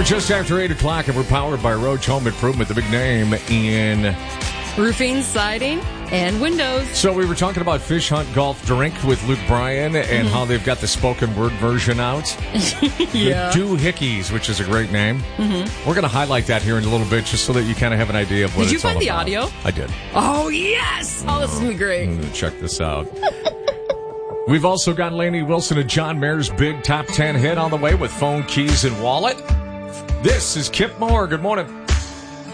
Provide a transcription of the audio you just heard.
We're just after 8 o'clock, and we're powered by Roach Home Improvement, the big name in roofing, siding, and windows. So we were talking about Fish Hunt Golf Drink with Luke Bryan and how they've got the spoken word version out. Yeah. The Doohickeys, which is a great name. We're going to highlight that here in a little bit just so that you kind of have an idea of what Did you it's all find the about. audio? I did. Oh, yes! Oh, this is going to be great. I'm going to check this out. We've also got Lainey Wilson and John Mayer's big top 10 hit on the way with phone, keys, and wallet. This is Kip Moore. Good morning.